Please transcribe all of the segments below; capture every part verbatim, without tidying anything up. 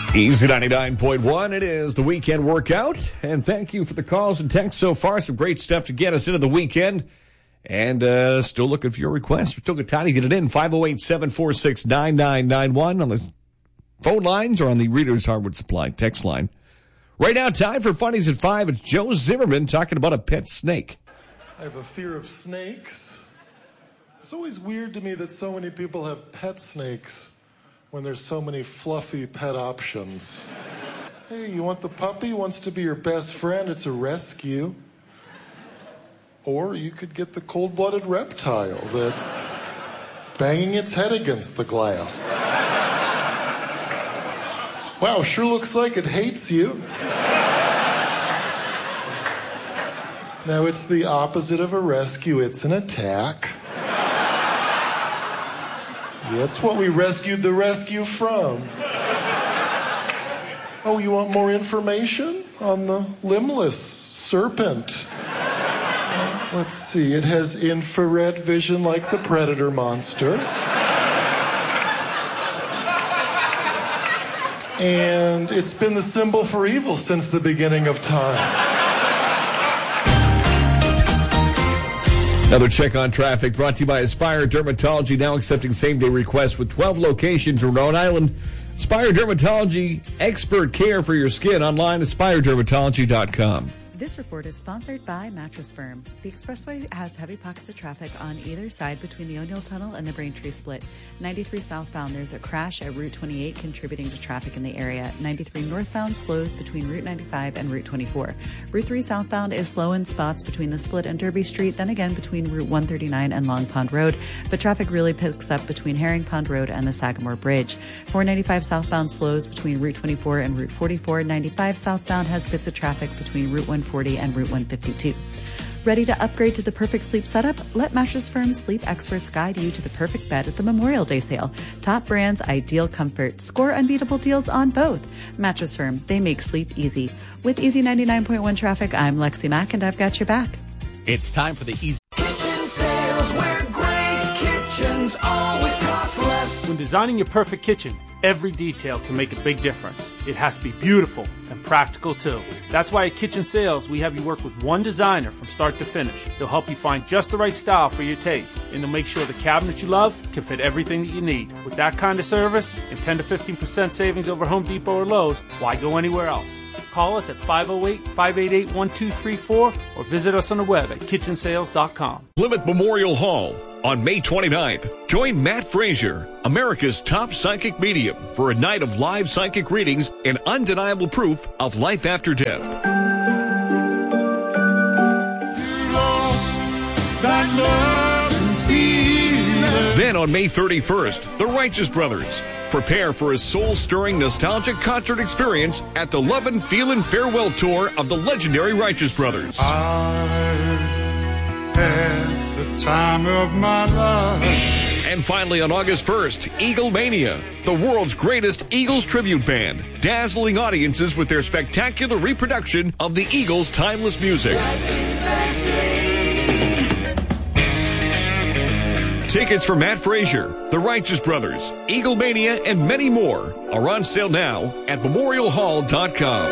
Easy ninety-nine point one, it is the weekend workout, and thank you for the calls and texts so far. Some great stuff to get us into the weekend, and uh, still looking for your requests. We're still got time to get it in, five oh eight, seven four six, nine nine nine one on the phone lines or on the Reader's Hardwood Supply text line. Right now, time for Funnies at five. It's Joe Zimmerman talking about a pet snake. I have a fear of snakes. It's always weird to me that so many people have pet snakes when there's so many fluffy pet options. Hey, you want the puppy? Wants to be your best friend? It's a rescue. Or you could get the cold-blooded reptile that's banging its head against the glass. Wow, sure looks like it hates you. Now, it's the opposite of a rescue. It's an attack. That's what we rescued the rescue from. Oh, you want more information on the limbless serpent? Uh, let's see. It has infrared vision like the predator monster. And it's been the symbol for evil since the beginning of time. Another check on traffic brought to you by Aspire Dermatology, now accepting same-day requests with twelve locations in Rhode Island. Aspire Dermatology, expert care for your skin. Online, aspire dermatology dot com. This report is sponsored by Mattress Firm. The expressway has heavy pockets of traffic on either side between the O'Neill Tunnel and the Braintree Split. ninety-three southbound, there's a crash at Route twenty-eight contributing to traffic in the area. ninety-three northbound slows between Route ninety-five and Route twenty-four. Route three southbound is slow in spots between the Split and Derby Street, then again between Route one thirty-nine and Long Pond Road, but traffic really picks up between Herring Pond Road and the Sagamore Bridge. four ninety-five southbound slows between Route twenty-four and Route forty-four. ninety-five southbound has bits of traffic between Route one forty and Route one fifty-two. Ready to upgrade to the perfect sleep setup? Let Mattress Firm's sleep experts guide you to the perfect bed at the Memorial Day sale. Top brands, ideal comfort. Score unbeatable deals on both. Mattress Firm, they make sleep easy. With Easy ninety-nine point one traffic, I'm Lexi Mack, and I've got your back. It's time for the Easy Kitchen sales, where great kitchens always cost less. When designing your perfect kitchen, every detail can make a big difference. It has to be beautiful and practical too. That's why at Kitchen Sales, we have you work with one designer from start to finish. They'll help you find just the right style for your taste, and they'll make sure the cabinet you love can fit everything that you need. With that kind of service and ten to fifteen percent savings over Home Depot or Lowe's, why go anywhere else? Call us at five oh eight, five eight eight, one two three four or visit us on the web at kitchen sales dot com. Plymouth Memorial Hall on May twenty-ninth. Join Matt Frazier, America's top psychic medium, for a night of live psychic readings and undeniable proof of life after death. Then on May thirty-first, the Righteous Brothers. Prepare for a soul-stirring, nostalgic concert experience at the Love and Feel and Farewell Tour of the legendary Righteous Brothers. I had the time of my life. And finally, on August first, Eagle Mania, the world's greatest Eagles tribute band, dazzling audiences with their spectacular reproduction of the Eagles' timeless music. Tickets for Matt Frazier, The Righteous Brothers, Eagle Mania, and many more are on sale now at memorial hall dot com.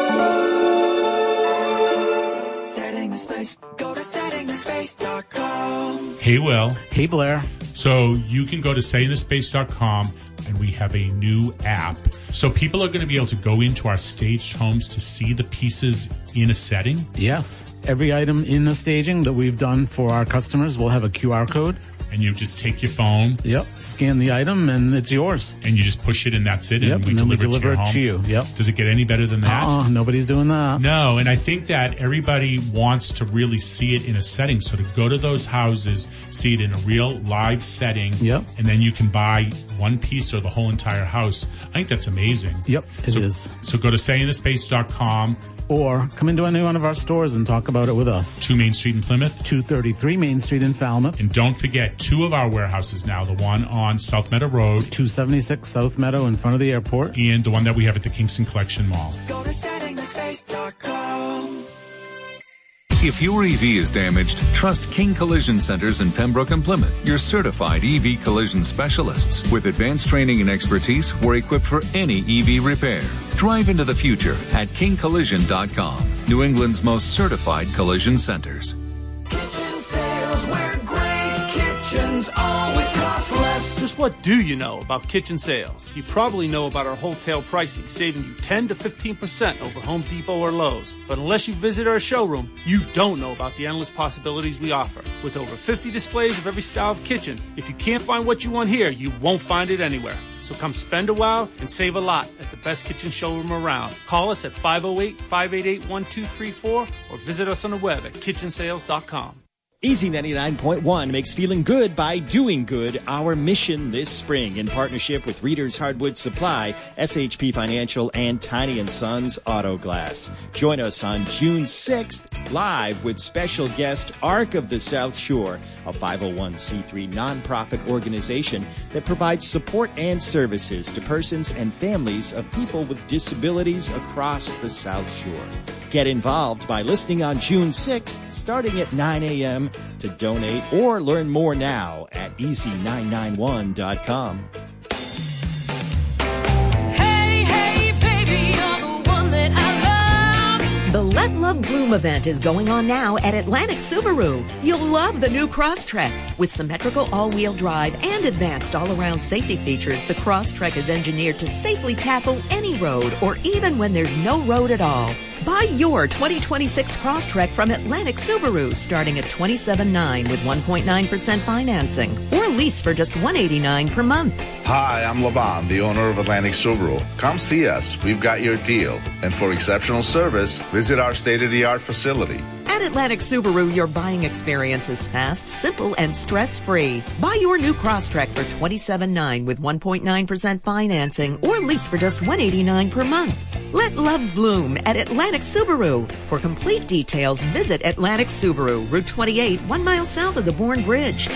Setting the space. Go to setting the space dot com. Hey, Will. Hey, Blair. So you can go to setting the space dot com, and we have a new app. So people are going to be able to go into our staged homes to see the pieces in a setting? Yes. Every item in the staging that we've done for our customers will have a Q R code. And you just take your phone. Yep. Scan the item, and it's yours. And you just push it, and that's it. Yep. And we and then deliver, we deliver it to, it to you. Yep. Does it get any better than that? Uh-uh. Nobody's doing that. No. And I think that everybody wants to really see it in a setting. So to go to those houses, see it in a real live setting. Yep. And then you can buy one piece or the whole entire house. I think that's amazing. Yep. It so, is. So go to setting the space dot com. Or come into any one of our stores and talk about it with us. two Main Street in Plymouth. two thirty-three Main Street in Falmouth. And don't forget two of our warehouses now. The one on South Meadow Road. two seventy-six South Meadow in front of the airport. And the one that we have at the Kingston Collection Mall. Go to setting the space dot com. If your E V is damaged, trust King Collision Centers in Pembroke and Plymouth, your certified E V collision specialists. With advanced training and expertise, we're equipped for any E V repair. Drive into the future at king collision dot com, New England's most certified collision centers. Kitchen sales where great kitchens always cost less. Just what do you know about kitchen sales? You probably know about our wholesale pricing, saving you ten to fifteen percent over Home Depot or Lowe's. But unless you visit our showroom, you don't know about the endless possibilities we offer. With over fifty displays of every style of kitchen, if you can't find what you want here, you won't find it anywhere. So come spend a while and save a lot at the best kitchen showroom around. Call us at five oh eight, five eight eight, one two three four or visit us on the web at kitchen sales dot com. Easy ninety-nine point one makes feeling good by doing good our mission this spring in partnership with Reader's Hardwood Supply, S H P Financial, and Tiny and Sons Auto Glass. Join us on June sixth live with special guest Arc of the South Shore, a five oh one c three nonprofit organization that provides support and services to persons and families of people with disabilities across the South Shore. Get involved by listening on June sixth, starting at nine a.m. to donate or learn more now at easy nine nine one dot com. Hey, hey, baby, you're the one that I love. The Let Love Bloom event is going on now at Atlantic Subaru. You'll love the new Crosstrek. With symmetrical all-wheel drive and advanced all-around safety features, the Crosstrek is engineered to safely tackle any road or even when there's no road at all. Buy your twenty twenty-six Crosstrek from Atlantic Subaru starting at twenty-seven nine with one point nine percent financing or lease for just one hundred eighty-nine dollars per month. Hi, I'm Laban, the owner of Atlantic Subaru. Come see us. We've got your deal. And for exceptional service, visit our state-of-the-art facility. At Atlantic Subaru, your buying experience is fast, simple, and stress-free. Buy your new Crosstrek for twenty-seven nine with one point nine percent financing or lease for just one hundred eighty-nine dollars per month. Let love bloom at Atlantic Subaru. For complete details, visit Atlantic Subaru, Route twenty-eight, one mile south of the Bourne Bridge.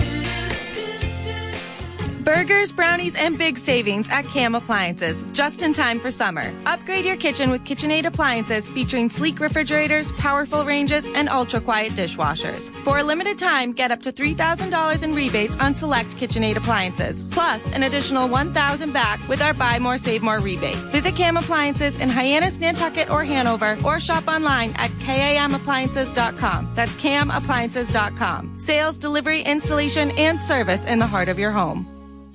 Burgers, brownies, and big savings at Cam Appliances, just in time for summer. Upgrade your kitchen with KitchenAid appliances featuring sleek refrigerators, powerful ranges, and ultra-quiet dishwashers. For a limited time, get up to three thousand dollars in rebates on select KitchenAid appliances, plus an additional one thousand dollars back with our Buy More, Save More rebate. Visit Cam Appliances in Hyannis, Nantucket, or Hanover, or shop online at cam appliances dot com. That's cam appliances dot com. Sales, delivery, installation, and service in the heart of your home.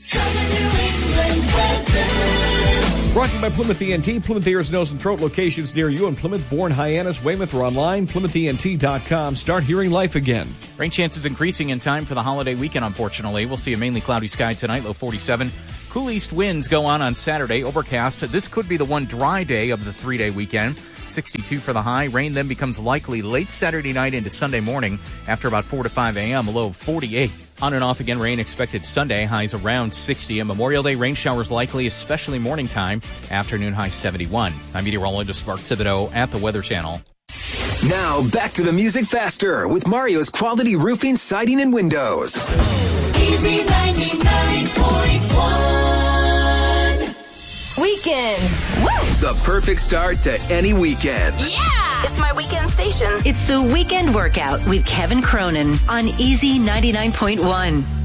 Brought to you by Plymouth E N T, Plymouth Ears, Nose, and Throat locations near you in Plymouth, Bourne, Hyannis, Weymouth, or online, plymouth e n t dot com. Start hearing life again. Rain chances increasing in time for the holiday weekend, unfortunately. We'll see a mainly cloudy sky tonight, low forty-seven. Cool east winds go on on Saturday, overcast. This could be the one dry day of the three-day weekend. sixty-two for the high. Rain then becomes likely late Saturday night into Sunday morning after about four to five a.m., a low of forty-eight. On and off again, rain expected Sunday, highs around sixty. A Memorial Day rain showers likely, especially morning time, afternoon high seventy-one. I'm meteorologist Mark Thibodeau at the Weather Channel. Now, back to the music faster with Mario's Quality Roofing, Siding, and Windows. Easy ninety-nine point one. Weekends. Woo! The perfect start to any weekend. Yeah! It's my weekend station. It's the Weekend Workout with Kevin Cronin on Easy ninety-nine point one.